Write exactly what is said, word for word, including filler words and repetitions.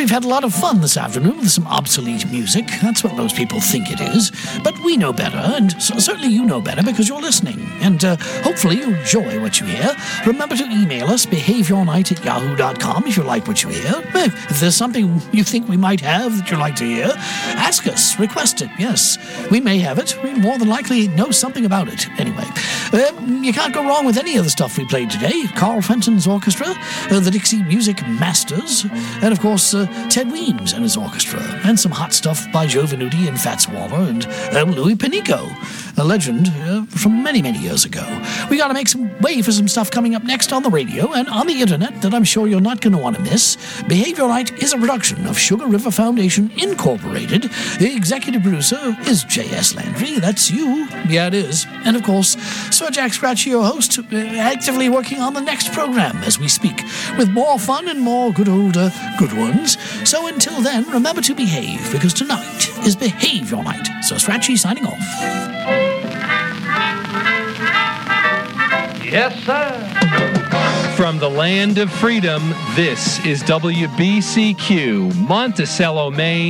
we've had a lot of fun this afternoon with some obsolete music. That's what most people think it is. But we know better, and c- certainly you know better because you're listening. And uh, hopefully you enjoy what you hear. Remember to email us, behaviornight at yahoo dot com, if you like what you hear. If there's something you think we might have that you'd like to hear, ask us, request it, yes. We may have it. We more than likely know something about it. Anyway, uh, you can't go wrong with any of the stuff we played today. Carl Fenton's orchestra, uh, the Dixie Music Masters, and of course uh, Ted Weems and his orchestra, and some hot stuff by Joe Venuti and Fats Waller and uh, Louis Pinico, a legend uh, from many, many years ago. We got to make some way for some stuff coming up next on the radio and on the internet that I'm sure you're not going to want to miss. Behavior Night is a production of Sugar River Foundation Incorporated. The executive producer is J S Landry. That's you. Yeah, it is. And of course, Sir Jack Scratchy, your host, uh, actively working on the next program as we speak, with more fun and more good old uh, good ones. So until then, remember to behave, because tonight is Behavior Night. So Scratchy signing off. Yes, sir. From the land of freedom, this is W B C Q, Monticello, Maine.